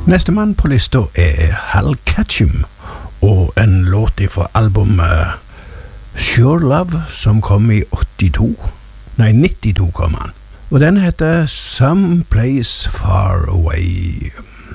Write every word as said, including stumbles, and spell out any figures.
Neste mann på lista er Hal Ketchum, og en låt fra albumet Sure Love, som kom i åttito. Nei, nittito kom han. Og den heter Some Place Far Away.